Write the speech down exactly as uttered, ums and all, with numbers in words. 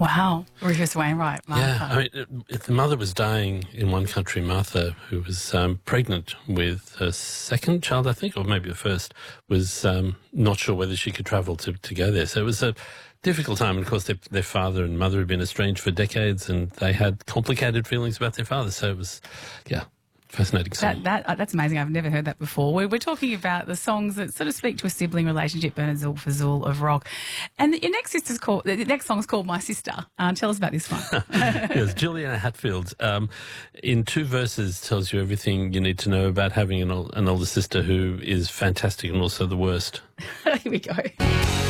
Wow. Rufus Wainwright, Martha. Yeah, I mean, if the mother was dying in one country, Martha, who was um, pregnant with her second child, I think, or maybe the first, was um, not sure whether she could travel to, to go there. So it was a difficult time. And of course, their, their father and mother had been estranged for decades, and they had complicated feelings about their father. So it was, yeah. Fascinating song. That, that, that's amazing. I've never heard that before. We're, we're talking about the songs that sort of speak to a sibling relationship, Bernard Zülfazul of rock. And your next sister's called, the next song's called My Sister. Uh, tell us about this one. Yes, Juliana Hatfield, um, in two verses, tells you everything you need to know about having an, an older sister who is fantastic and also the worst. Here we go.